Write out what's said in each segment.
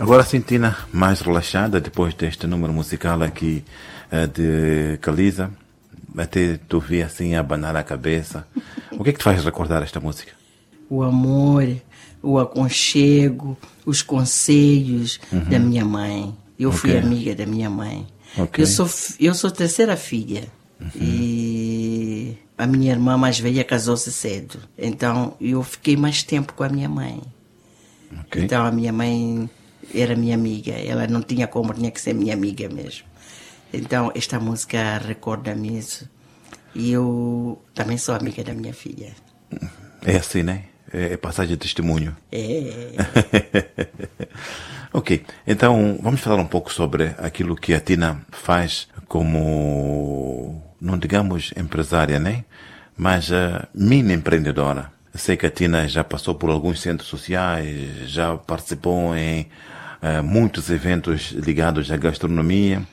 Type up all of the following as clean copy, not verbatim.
Agora Tina mais relaxada depois deste número musical aqui de Caliza. Até tu vi assim abanar a cabeça. O que é que te faz recordar esta música? O amor, o aconchego, os conselhos da minha mãe. Eu fui amiga da minha mãe. Eu sou terceira filha. E a minha irmã mais velha casou-se cedo. Então eu fiquei mais tempo com a minha mãe. Então a minha mãe era minha amiga. Ela não tinha como, tinha que ser minha amiga mesmo. Então esta música recorda-me isso. E eu também sou amiga da minha filha. É assim, né? É passagem de testemunho. É. Ok, então vamos falar um pouco sobre aquilo que a Tina faz como, não digamos empresária, né? Mas mini empreendedora. Sei que a Tina já passou por alguns centros sociais, já participou em muitos eventos ligados à gastronomia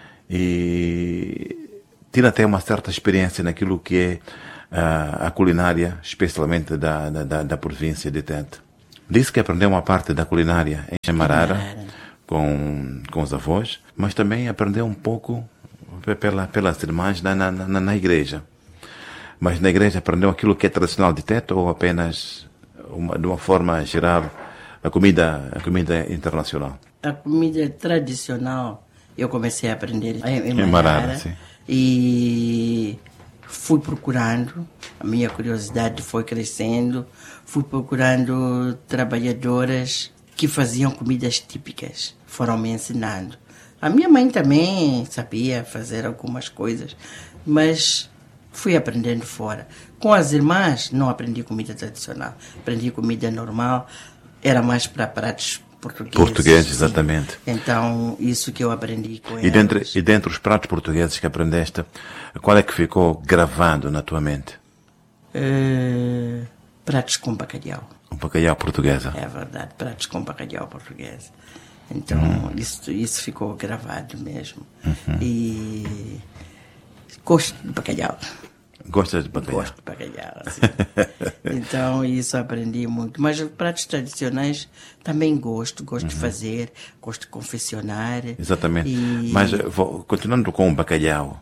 e Tina tem uma certa experiência naquilo que é a culinária, especialmente da província de Tete. Disse que aprendeu uma parte da culinária em Chamarara com os avós, mas também aprendeu um pouco pelas irmãs na igreja. Mas na igreja aprendeu aquilo que é tradicional de Tete ou apenas, de uma forma geral, a comida internacional? A comida tradicional eu comecei a aprender em Marara, sim. E fui procurando, a minha curiosidade foi crescendo, fui procurando trabalhadoras que faziam comidas típicas, foram me ensinando. A minha mãe também sabia fazer algumas coisas, mas fui aprendendo fora. Com as irmãs não aprendi comida tradicional, aprendi comida normal, era mais para pratos portugueses. Portugueses, exatamente. Então, isso que eu aprendi com elas. E dentre os pratos portugueses que aprendeste, qual é que ficou gravado na tua mente? Pratos com bacalhau. O bacalhau portuguesa. É verdade, pratos com bacalhau português. Então, isso ficou gravado mesmo. E gosto de bacalhau. Gostas de bacalhau? Gosto de bacalhau, sim. Então, isso aprendi muito. Mas os pratos tradicionais também gosto de fazer, gosto de confeccionar. Exatamente. Mas, continuando com o bacalhau,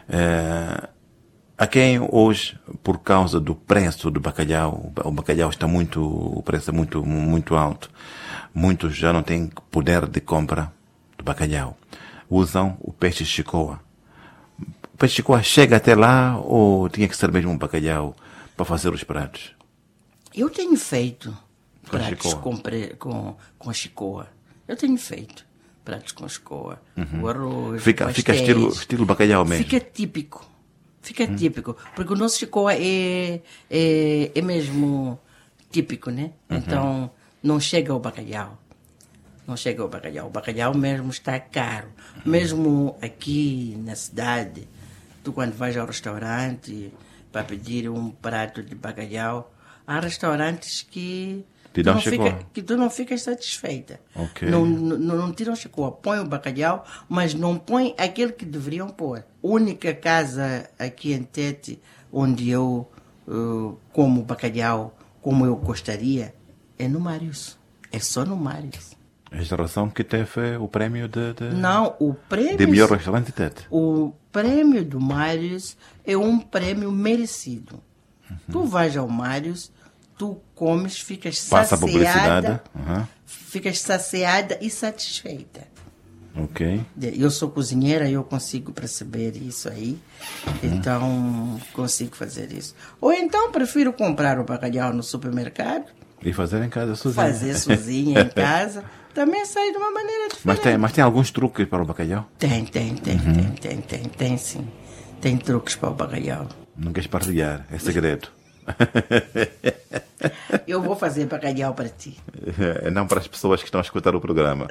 a quem hoje, por causa do preço do bacalhau, o bacalhau está o preço é muito alto. Muitos já não têm poder de compra do bacalhau. Usam o peixe chicoa. O peixe chicoa chega até lá ou tinha que ser mesmo um bacalhau para fazer os pratos? Eu tenho feito pratos com chicoa. Eu tenho feito pratos com chicoa. O arroz, fica estilo bacalhau mesmo. Fica típico. Típico. Porque o nosso chicoa é mesmo típico, né? Então, não chega ao bacalhau. O bacalhau mesmo está caro. Mesmo aqui na cidade, tu quando vais ao restaurante para pedir um prato de bacalhau, há restaurantes que tu não ficas satisfeita. Não tiram chicoa, põe o bacalhau, mas não põe aquele que deveriam pôr. A única casa aqui em Tete onde eu como bacalhau como eu gostaria é no Mários. É só no Mários. A geração que teve o prémio Não, o prêmio... de melhor restaurante de Tete. O prêmio do Mários é um prêmio merecido. Tu vais ao Mários, tu comes, ficas Passa saciada. Ficas saciada e satisfeita. Ok. Eu sou cozinheira, eu consigo perceber isso aí. Então, consigo fazer isso. Ou então, prefiro comprar o bacalhau no supermercado. E fazer em casa sozinha. Fazer sozinha em casa. Também sai de uma maneira diferente. Mas tem alguns truques para o bacalhau? Tem sim. Tem truques para o bacalhau. Não queres partilhar, é segredo. Eu vou fazer bacalhau para ti. Não para as pessoas que estão a escutar o programa.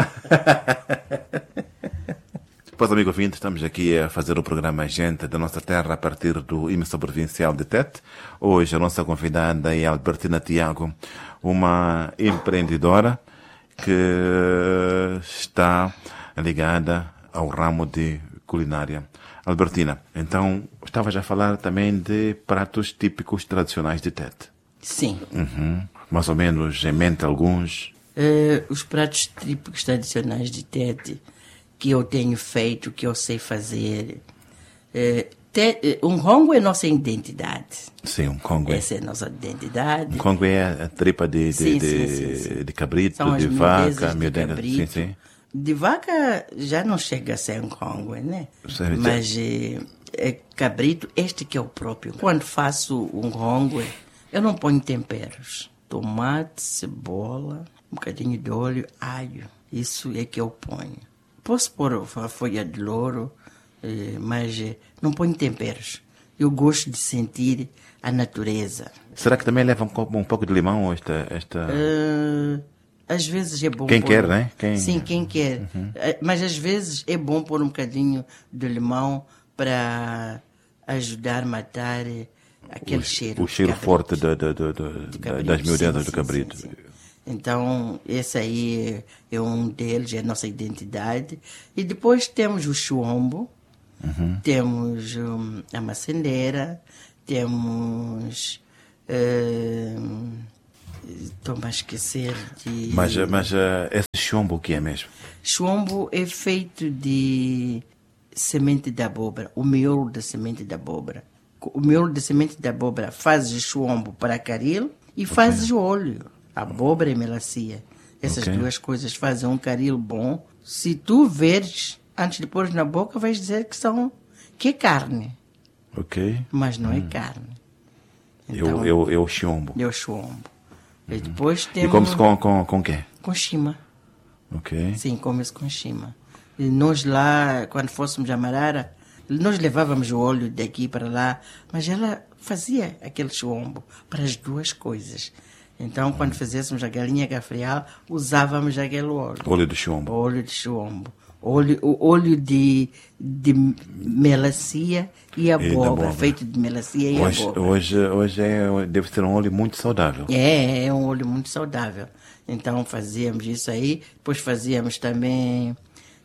Pois, amigo ouvinte, estamos aqui a fazer o programa Gente da Nossa Terra a partir do emissão provincial de Tete. Hoje a nossa convidada é Albertina Tiago, uma empreendedora que está ligada ao ramo de culinária. Albertina, então, estavas a falar também de pratos típicos tradicionais de Tete. Sim. Mais ou menos em mente alguns. Os pratos típicos tradicionais de Tete que eu tenho feito, que eu sei fazer. Um rongo é nossa identidade. Sim, um congue. Essa é a nossa identidade. Um congue é a tripa de cabrito, São de as vaca, miudezas de cabrito. sim. De vaca já não chega a ser um congue, né? Certo. Mas cabrito, este que é o próprio. Quando faço um rongo, eu não ponho temperos. Tomate, cebola, um bocadinho de óleo, alho. Isso é que eu ponho. Posso pôr a folha de louro, mas não ponho temperos. Eu gosto de sentir a natureza. Será que também leva um pouco de limão ou esta... Às vezes é bom Quem pôr... quer, né? Sim, quem quer. Mas às vezes é bom pôr um bocadinho de limão para ajudar a matar aquele cheiro. O cheiro forte das miudezas do cabrito. Sim. Então, esse aí é um deles, é a nossa identidade. E depois temos o chuombo, temos a maçaneira, temos... Estou-me a esquecer de... Mas esse chumbo o que é mesmo? Chuombo é feito de semente de abóbora, o miolo da semente de abóbora. O miolo da semente de abóbora fazes chuombo para caril e fazes o óleo. Abóbora e melancia. Essas duas coisas fazem um caril bom. Se tu veres, antes de pôr na boca, vais dizer que é carne. Ok. Mas não é carne. Então, é o chumbo. É o chuombo. E depois temos... E come-se com quê? Com chima. Ok. Sim, come-se com chima. E nós lá, quando fôssemos a Marara, nós levávamos o óleo daqui para lá, mas ela fazia aquele chuombo para as duas coisas. Então, quando fizéssemos a galinha gafanhoto, usávamos aquele óleo. Óleo de chumbo. Óleo de chumbo. Óleo de melancia e abóbora, feito de melancia e abóbora. Hoje deve ser um óleo muito saudável. É um óleo muito saudável. Então, fazíamos isso aí. Depois fazíamos também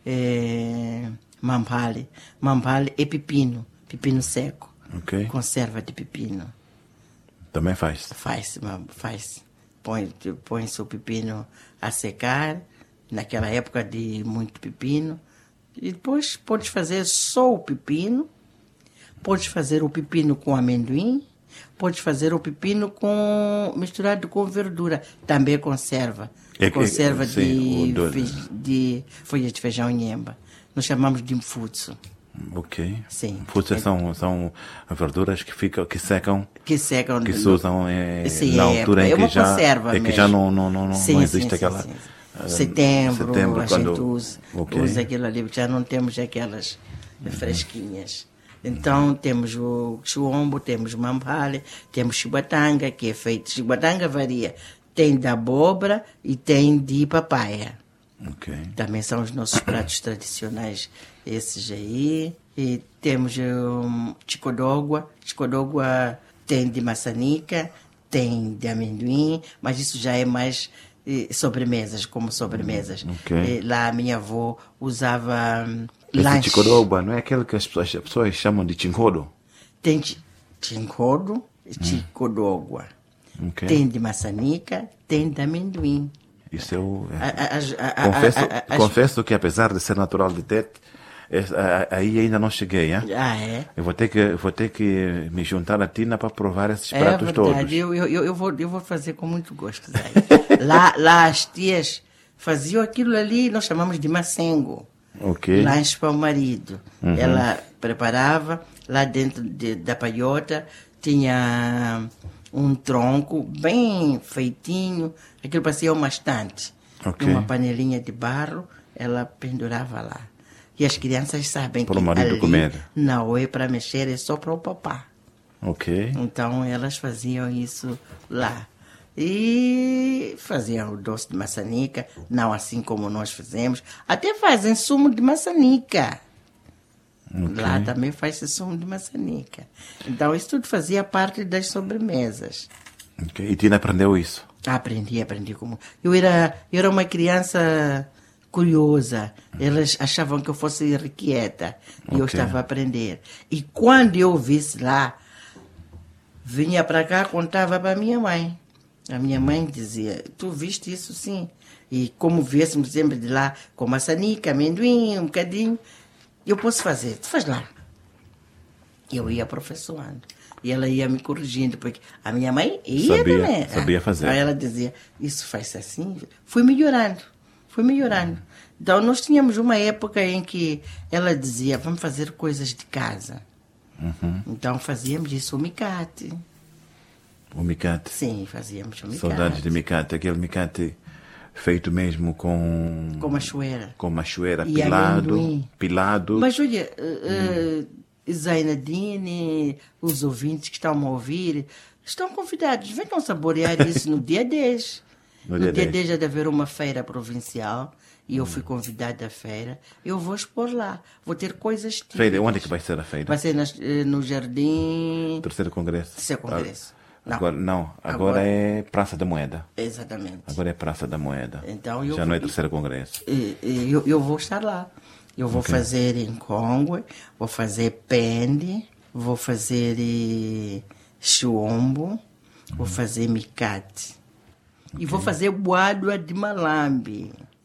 mampale. Mampale é pepino seco. Ok. Conserva de pepino. Também faz? Faz. Põe-se o pepino a secar, naquela época de muito pepino. E depois podes fazer só o pepino, podes fazer o pepino com amendoim, podes fazer o pepino misturado com verdura. Também conserva. Conserva de folhas de feijão inhemba. Nós chamamos de mfutsu. Ok. Sim. Mfutsu são verduras que secam. Que se usam na altura em que já não existe aquela... Setembro a gente usa aquilo ali, porque já não temos aquelas fresquinhas. Então, temos o chuombo, temos o mampale, temos chibatanga, que é feito... Chibatanga varia. Tem de abóbora e tem de papaya. Okay. Também são os nossos pratos tradicionais, esses aí. E temos chicodogua. Chicodogua tem de maçanica, tem de amendoim, mas isso já é mais... sobremesas, como sobremesas. Okay. Lá a minha avó usava lanche. Esse chicodogua não é aquele que as pessoas chamam de chincodo? Tem chincodo, chicodogua. Okay. Tem de maçanica, tem de amendoim. Isso confesso que apesar de ser natural de Tete, aí ainda não cheguei, hein? Eu vou ter que me juntar a Tina para provar esses pratos todos. Eu vou fazer com muito gosto, Zé. lá as tias faziam aquilo ali, nós chamamos de macengo. Okay. Lanche para o marido. Ela preparava, lá dentro da paiota tinha um tronco bem feitinho, aquilo parecia uma estante. Okay. Uma panelinha de barro, ela pendurava lá. E as crianças sabem para o marido ali comer. Não é para mexer, é só para o papá. Ok. Então elas faziam isso lá. E faziam o doce de maçanica, não assim como nós fazemos. Até fazem sumo de maçanica. Okay. Lá também faz-se sumo de maçanica. Então isso tudo fazia parte das sobremesas. Okay. E Tina aprendeu isso? Aprendi como... Eu era uma criança curiosa. Elas achavam que eu fosse irrequieta. E eu estava a aprender. E quando eu visse lá, vinha para cá, contava para minha mãe. A minha mãe dizia, tu viste isso sim? E como viéssemos sempre de lá com maçanica, amendoim, um bocadinho, eu posso fazer, tu faz lá. Eu ia aperfeiçoando. E ela ia me corrigindo, porque a minha mãe ia também. Sabia fazer. Aí ela dizia, isso faz assim. Fui melhorando. Então, nós tínhamos uma época em que ela dizia, vamos fazer coisas de casa. Então, fazíamos isso, o micate. O micate? Sim, fazíamos o micate. Saudades de micate. Aquele micate feito mesmo com... Com machoeira. Com machoeira, E pilado. Mas, olha, Zainadine, os ouvintes que estão a ouvir, estão convidados. Venham saborear isso no dia 10. No dia 10 há de haver uma feira provincial e eu fui convidada à feira. Eu vou expor lá. Vou ter coisas típicas. Feira, onde é que vai ser a feira? Vai ser no Jardim... Terceiro Congresso. Terceiro Congresso. Agora é Praça da Moeda. Exatamente. Agora é Praça da Moeda. Então, já não é Terceiro Congresso. Eu vou estar lá. Eu vou fazer em Congo, vou fazer pende, vou fazer chuombo, vou fazer micate. E vou fazer boadua de malambe.